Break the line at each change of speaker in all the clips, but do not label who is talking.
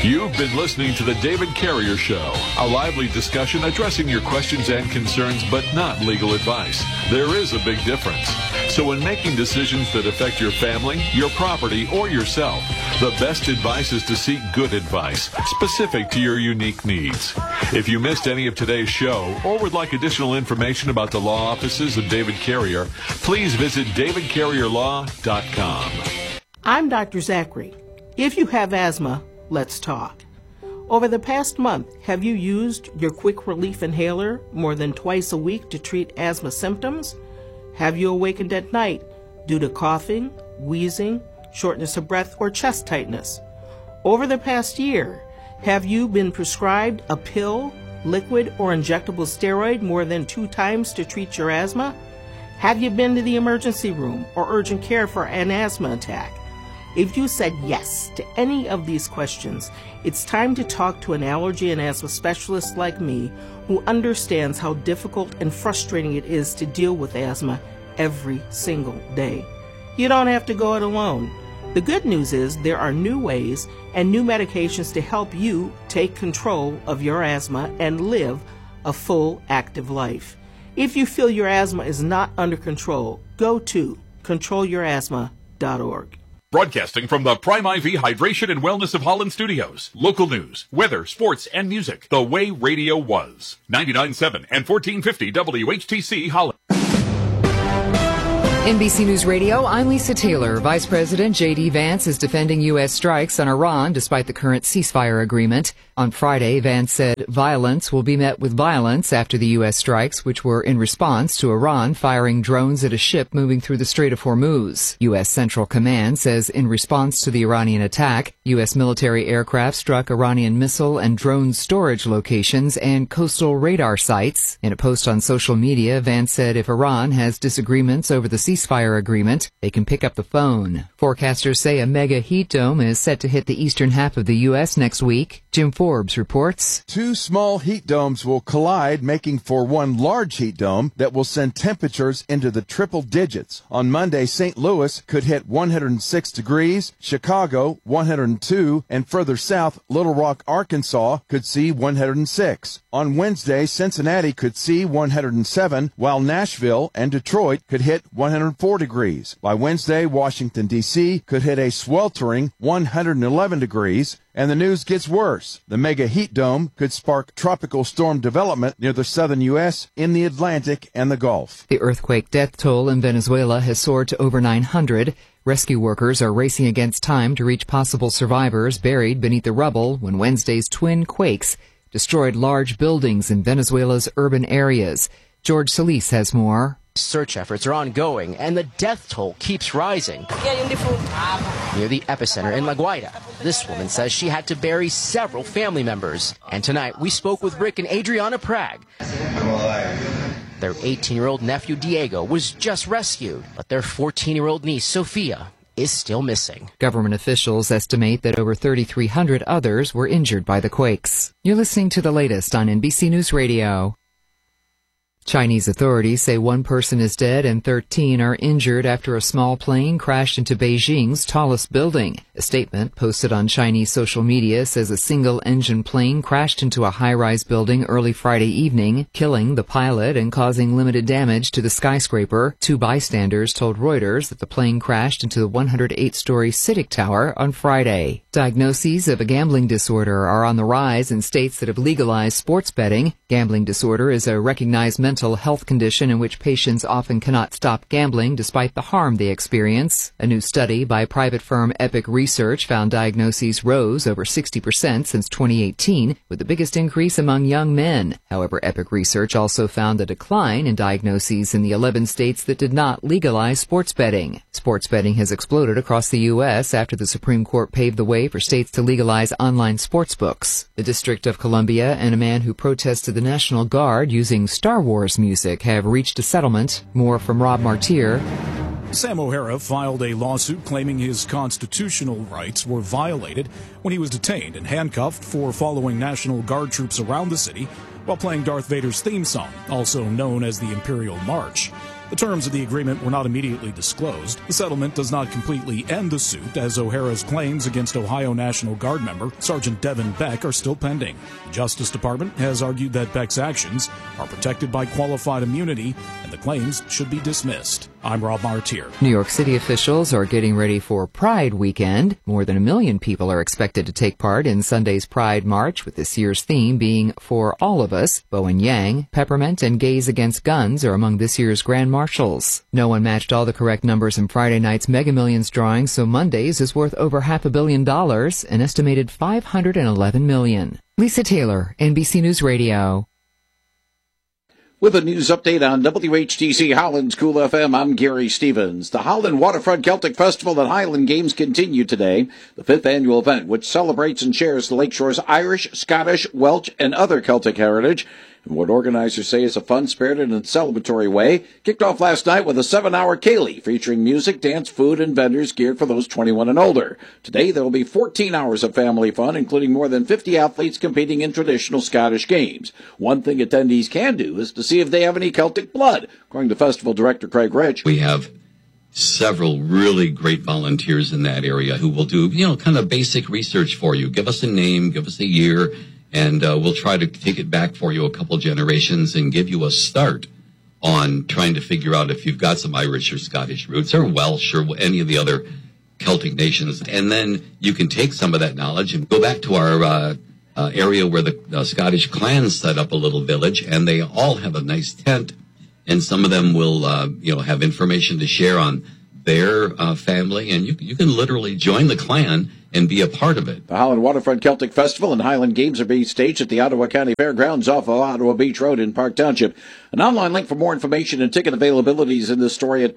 You've been listening to The David Carrier Show, a lively discussion addressing your questions and concerns, but not legal advice. There is a big difference. So when making decisions that affect your family, your property, or yourself, the best advice is to seek good advice, specific to your unique needs. If you missed any of today's show, or would like additional information about the law offices of David Carrier, please visit davidcarrierlaw.com.
I'm Dr. Zachary. If you have asthma, let's talk. Over the past month, have you used your quick relief inhaler more than twice a week to treat asthma symptoms? Have you awakened at night due to coughing, wheezing, shortness of breath, or chest tightness? Over the past year, have you been prescribed a pill, liquid, or injectable steroid more than 2 times to treat your asthma? Have you been to the emergency room or urgent care for an asthma attack? If you said yes to any of these questions, it's time to talk to an allergy and asthma specialist like me who understands how difficult and frustrating it is to deal with asthma every single day. You don't have to go it alone. The good news is there are new ways and new medications to help you take control of your asthma and live a full, active life. If you feel your asthma is not under control, go to controlyourasthma.org.
Broadcasting from the Prime IV Hydration and Wellness of Holland Studios. Local news, weather, sports, and music. The way radio was. 99.7 and 1450 WHTC Holland.
NBC News Radio, I'm Lisa Taylor. Vice President J.D. Vance is defending U.S. strikes on Iran despite the current ceasefire agreement. On Friday, Vance said violence will be met with violence after the U.S. strikes, which were in response to Iran firing drones at a ship moving through the Strait of Hormuz. U.S. Central Command says in response to the Iranian attack, U.S. military aircraft struck Iranian missile and drone storage locations and coastal radar sites. In a post on social media, Vance said if Iran has disagreements over the ceasefire agreement, they can pick up the phone. Forecasters say a mega heat dome is set to hit the eastern half of the U.S. next week. Jim Forbes reports.
2 small heat domes will collide, making for one large heat dome that will send temperatures into the triple digits. On Monday, St. Louis could hit 106 degrees, Chicago 102, and further south, Little Rock, Arkansas could see 106. On Wednesday, Cincinnati could see 107, while Nashville and Detroit could hit 104 degrees. By Wednesday, Washington, D.C. could hit a sweltering 111 degrees. And the news gets worse. The mega heat dome could spark tropical storm development near the southern U.S., in the Atlantic, and the Gulf.
The earthquake death toll in Venezuela has soared to over 900. Rescue workers are racing against time to reach possible survivors buried beneath the rubble when Wednesday's twin quakes destroyed large buildings in Venezuela's urban areas. George Solis has more.
Search efforts are ongoing, and the death toll keeps rising. Near the epicenter in La Guaira, this woman says she had to bury several family members. And tonight, we spoke with Rick and Adriana Prague. Their 18-year-old nephew, Diego, was just rescued, but their 14-year-old niece, Sofia, is still missing.
Government officials estimate that over 3,300 others were injured by the quakes. You're listening to the latest on NBC News Radio. Chinese authorities say 1 person is dead and 13 are injured after a small plane crashed into Beijing's tallest building. A statement posted on Chinese social media says a single-engine plane crashed into a high-rise building early Friday evening, killing the pilot and causing limited damage to the skyscraper. 2 bystanders told Reuters that the plane crashed into the 108-story CITIC Tower on Friday. Diagnoses of a gambling disorder are on the rise in states that have legalized sports betting. Gambling disorder is a recognized mental health condition in which patients often cannot stop gambling despite the harm they experience. A new study by private firm Epic Research found diagnoses rose over 60% since 2018, with the biggest increase among young men. However, Epic Research also found a decline in diagnoses in the 11 states that did not legalize sports betting. Sports betting has exploded across the U.S. after the Supreme Court paved the way for states to legalize online sports books. The District of Columbia and a man who protested the National Guard using Star Wars music have reached a settlement. More from Rob Martier.
Sam O'Hara filed a lawsuit claiming his constitutional rights were violated when he was detained and handcuffed for following National Guard troops around the city while playing Darth Vader's theme song, also known as the Imperial March. The terms of the agreement were not immediately disclosed. The settlement does not completely end the suit, as O'Hara's claims against Ohio National Guard member Sergeant Devin Beck are still pending. The Justice Department has argued that Beck's actions are protected by qualified immunity, and the claims should be dismissed. I'm Rob Martier.
New York City officials are getting ready for Pride weekend. More than 1 million people are expected to take part in Sunday's Pride March, with this year's theme being For All of Us. Bowen Yang, Peppermint, and Gays Against Guns are among this year's Grand Marshals. No one matched all the correct numbers in Friday night's Mega Millions drawing, so Monday's is worth over $500 million, an estimated $511 million. Lisa Taylor, NBC News Radio.
With a news update on WHTC Holland's Cool FM, I'm Gary Stevens. The Holland Waterfront Celtic Festival and Highland Games continue today. The 5th annual event, which celebrates and shares the Lakeshore's Irish, Scottish, Welsh, and other Celtic heritage, in what organizers say is a fun-spirited and celebratory way, kicked off last night with a 7-hour ceilidh featuring music, dance, food, and vendors geared for those 21 and older. Today, there will be 14 hours of family fun, including more than 50 athletes competing in traditional Scottish games. One thing attendees can do is to see if they have any Celtic blood, according to Festival Director Craig Rich.
We have several really great volunteers in that area who will do, kind of basic research for you. Give us a name, give us a year, and we'll try to take it back for you a couple generations and give you a start on trying to figure out if you've got some Irish or Scottish roots or Welsh or any of the other Celtic nations. And then you can take some of that knowledge and go back to our area where the Scottish clans set up a little village, and they all have a nice tent, and some of them will have information to share on their family, and you can literally join the clan and be a part of it.
The Holland Waterfront Celtic Festival and Highland Games are being staged at the Ottawa County Fairgrounds off of Ottawa Beach Road in Park Township. An online link for more information and ticket availability is in this story at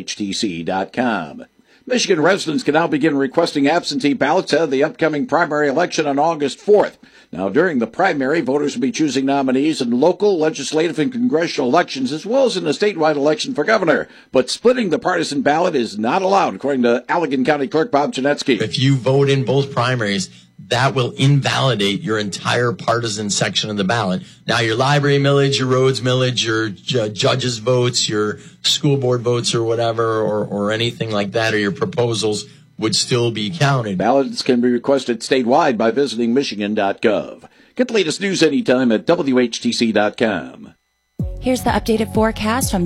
WHTC.com. Michigan residents can now begin requesting absentee ballots ahead of the upcoming primary election on August 4th. Now, during the primary, voters will be choosing nominees in local, legislative, and congressional elections, as well as in a statewide election for governor. But splitting the partisan ballot is not allowed, according to Allegan County Clerk Bob Janetsky.
If you vote in both primaries, that will invalidate your entire partisan section of the ballot. Now, your library millage, your roads millage, your judges' votes, your school board votes or whatever, or anything like that, or your proposals would still be counted.
Ballots can be requested statewide by visiting Michigan.gov. Get the latest news anytime at WHTC.com.
Here's the updated forecast from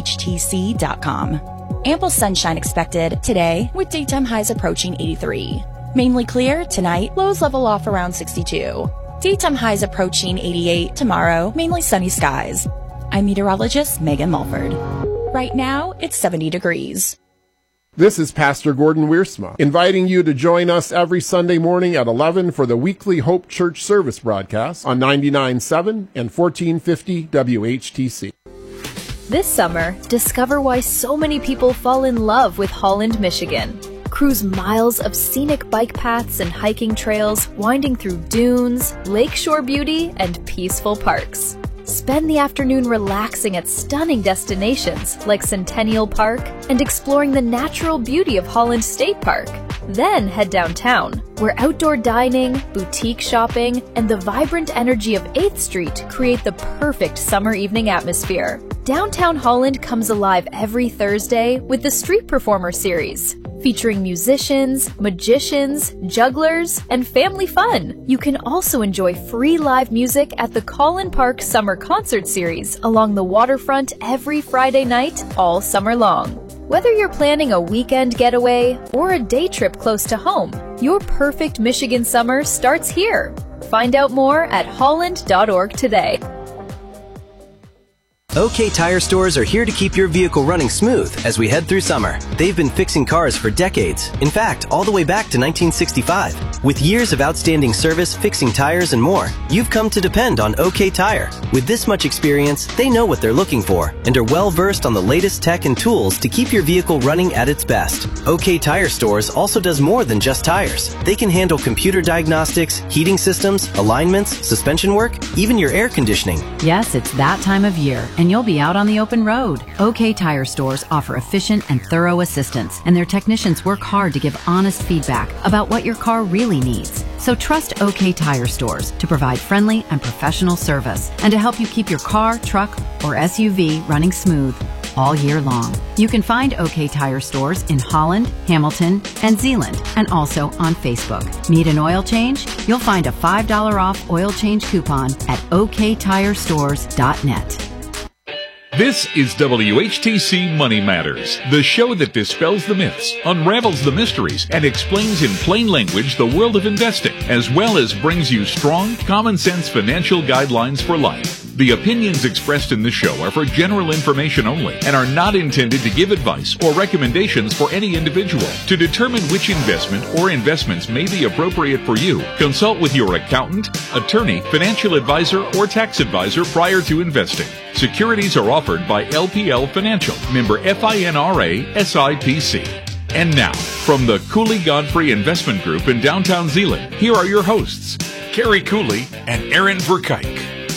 WHTC.com. Ample sunshine expected today, with daytime highs approaching 83. Mainly clear tonight, lows level off around 62. Daytime highs approaching 88 tomorrow, mainly sunny skies. I'm meteorologist Megan Mulford. Right now, it's 70 degrees.
This is Pastor Gordon Wiersma, inviting you to join us every Sunday morning at 11 for the weekly Hope Church service broadcast on 99.7 and 1450 WHTC.
This summer, discover why so many people fall in love with Holland, Michigan. Cruise miles of scenic bike paths and hiking trails, winding through dunes, lakeshore beauty, and peaceful parks. Spend the afternoon relaxing at stunning destinations like Centennial Park and exploring the natural beauty of Holland State Park. Then head downtown, where outdoor dining, boutique shopping, and the vibrant energy of 8th Street create the perfect summer evening atmosphere. Downtown Holland comes alive every Thursday with the Street Performer series, featuring musicians, magicians, jugglers, and family fun. You can also enjoy free live music at the Collin Park Summer Concert Series along the waterfront every Friday night all summer long. Whether you're planning a weekend getaway or a day trip close to home, your perfect Michigan summer starts here. Find out more at holland.org today.
OK Tire Stores are here to keep your vehicle running smooth as we head through summer. They've been fixing cars for decades. In fact, all the way back to 1965. With years of outstanding service, fixing tires, and more, you've come to depend on OK Tire. With this much experience, they know what they're looking for and are well versed on the latest tech and tools to keep your vehicle running at its best. OK Tire Stores also does more than just tires. They can handle computer diagnostics, heating systems, alignments, suspension work, even your air conditioning.
Yes, it's that time of year, and you'll be out on the open road. OK Tire Stores offer efficient and thorough assistance, and their technicians work hard to give honest feedback about what your car really needs. So trust OK Tire Stores to provide friendly and professional service and to help you keep your car, truck, or SUV running smooth. all year long. You can find OK Tire stores in Holland, Hamilton, and Zeeland, and also on Facebook. Need an oil change? You'll find a $5 off oil change coupon at oktirestores.net.
This is WHTC Money Matters, the show that dispels the myths, unravels the mysteries, and explains in plain language the world of investing, as well as brings you strong, common-sense financial guidelines for life. The opinions expressed in this show are for general information only and are not intended to give advice or recommendations for any individual. To determine which investment or investments may be appropriate for you, consult with your accountant, attorney, financial advisor, or tax advisor prior to investing. Securities are offered by LPL Financial, member FINRA SIPC. And now, from the Cooley Godfrey Investment Group in downtown Zeeland, here are your hosts, Carrie Cooley and Aaron Verkuyk.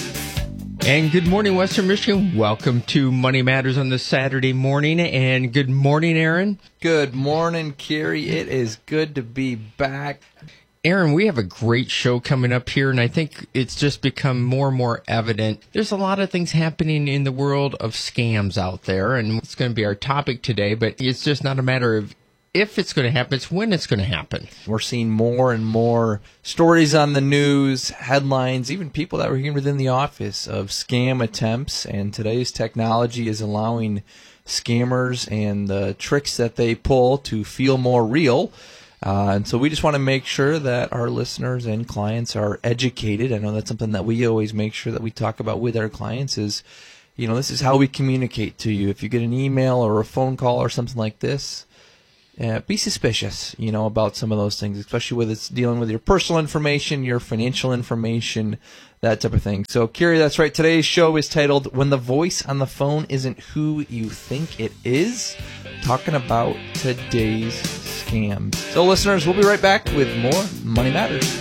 And good morning, Western Michigan. Welcome to Money Matters on this Saturday morning. And good morning, Aaron.
Good morning, Carrie. It is good to be back.
Aaron, we have a great show coming up here, and I think it's just become more and more evident. There's a lot of things happening in the world of scams out there, and it's going to be our topic today, but it's just not a matter of if it's going to happen, it's when it's going to happen.
We're seeing more and more stories on the news, headlines, even people that were here within the office of scam attempts, and today's technology is allowing scammers and the tricks that they pull to feel more real. And so we just want to make sure that our listeners and clients are educated. I know that's something that we always make sure that we talk about with our clients is, you know, this is how we communicate to you. If you get an email or a phone call or something like this, be suspicious, you know, about some of those things, especially when it's dealing with your personal information, your financial information, that type of thing. So, Carrie, that's right. Today's show is titled When the Voice on the Phone Isn't Who You Think It Is, talking about today's scams. So, listeners, we'll be right back with more Money Matters.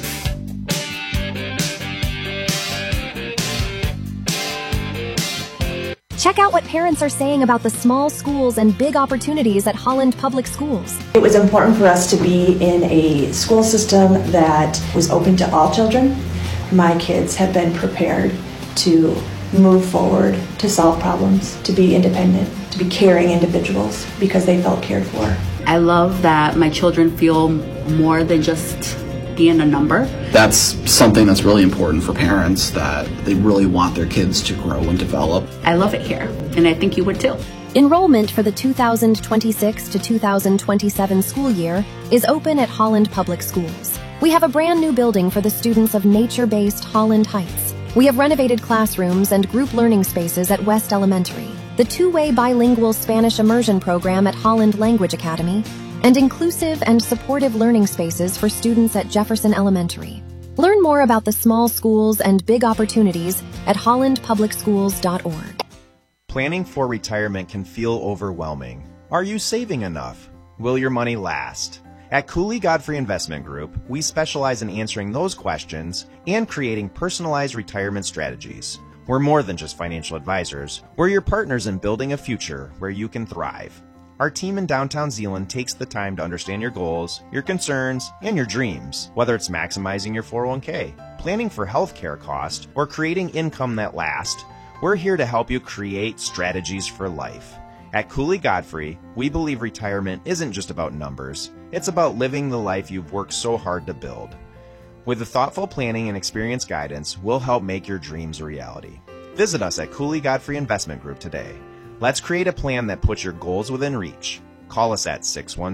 Check out what parents are saying about the small schools and big opportunities at Holland Public Schools.
It was important for us to be in a school system that was open to all children. My kids have been prepared to move forward, to solve problems, to be independent, to be caring individuals because they felt cared for.
I love that my children feel more than just being a number.
That's something that's really important for parents, that they really want their kids to grow and develop.
I love it here, and I think you would too.
Enrollment for the 2026 to 2027 school year is open at Holland Public Schools. We have a brand new building for the students of nature-based Holland Heights. We have renovated classrooms and group learning spaces at West Elementary, the two-way bilingual Spanish immersion program at Holland Language Academy, and inclusive and supportive learning spaces for students at Jefferson Elementary. Learn more about the small schools and big opportunities at hollandpublicschools.org.
Planning for retirement can feel overwhelming. Are you saving enough? Will your money last? At Cooley Godfrey Investment Group, we specialize in answering those questions and creating personalized retirement strategies. We're more than just financial advisors. We're your partners in building a future where you can thrive. Our team in downtown Zeeland takes the time to understand your goals, your concerns, and your dreams, whether it's maximizing your 401k, planning for healthcare costs, or creating income that lasts. We're here to help you create strategies for life. At Cooley Godfrey, we believe retirement isn't just about numbers. It's about living the life you've worked so hard to build. With the thoughtful planning and experienced guidance, we'll help make your dreams a reality. Visit us at Cooley Godfrey Investment Group today. Let's create a plan that puts your goals within reach. Call us at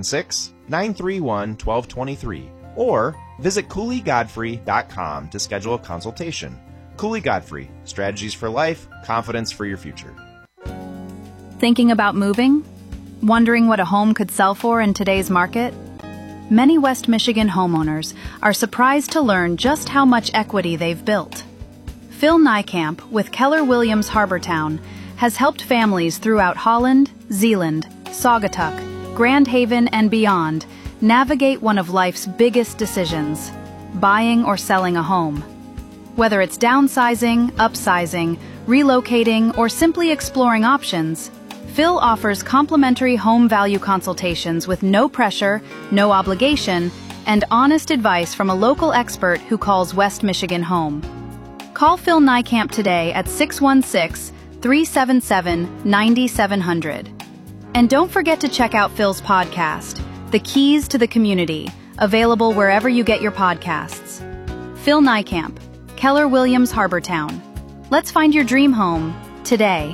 616-931-1223 or visit CooleyGodfrey.com to schedule a consultation. Cooley Godfrey, strategies for life, confidence for your future.
Thinking about moving? Wondering what a home could sell for in today's market? Many West Michigan homeowners are surprised to learn just how much equity they've built. Phil Niekamp with Keller Williams Harbortown has helped families throughout Holland, Zeeland, Saugatuck, Grand Haven, and beyond navigate one of life's biggest decisions, buying or selling a home. Whether it's downsizing, upsizing, relocating, or simply exploring options, Phil offers complimentary home value consultations with no pressure, no obligation, and honest advice from a local expert who calls West Michigan home. Call Phil Niekamp today at 616 377-9700. And don't forget to check out Phil's podcast, The Keys to the Community, available wherever you get your podcasts. Phil Niekamp, Keller Williams Harbortown. Let's find your dream home today.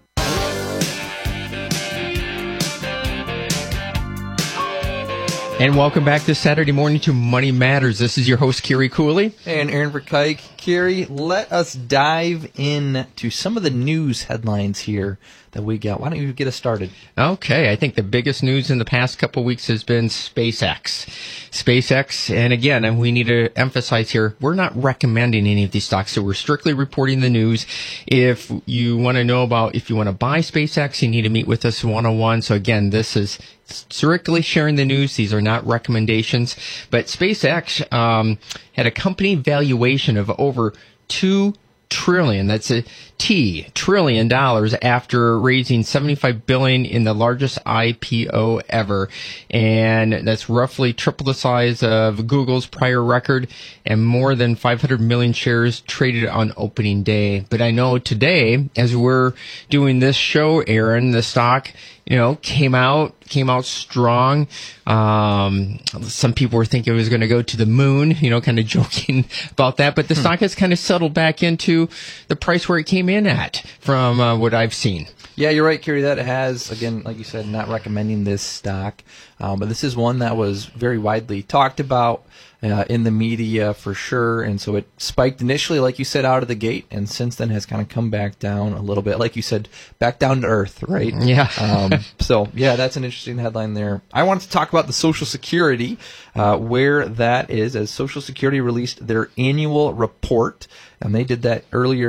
And welcome back this Saturday morning to Money Matters. This is your host, Kerry Cooley.
And Aaron Verkuyk. Kerry, let us dive into some of the news headlines here that we got. Why don't you get us started?
Okay, I think the biggest news in the past couple of weeks has been SpaceX. SpaceX, and again, we need to emphasize here, we're not recommending any of these stocks, so we're strictly reporting the news. If you want to know about, if you want to buy SpaceX, you need to meet with us one-on-one. So again, this is strictly sharing the news. These are not recommendations. But SpaceX had a company valuation of over $2 trillion. That's a T, trillion dollars after raising $75 billion in the largest IPO ever. And that's roughly triple the size of Google's prior record and more than 500 million shares traded on opening day. But I know today, as we're doing this show, Aaron, the stock, came out strong. Some people were thinking it was going to go to the moon, kind of joking about that. But the stock has kind of settled back into the price where it came in at from what I've seen.
Yeah, you're right, Kerry. That has, again, like you said, not recommending this stock. But this is one that was very widely talked about in the media for sure. And so it spiked initially, like you said, out of the gate, and since then has kind of come back down a little bit. Like you said, back down to earth, right?
Yeah.
So, yeah, that's an interesting headline there. I wanted to talk about the Social Security, where that is, as Social Security released their annual report, and they did that earlier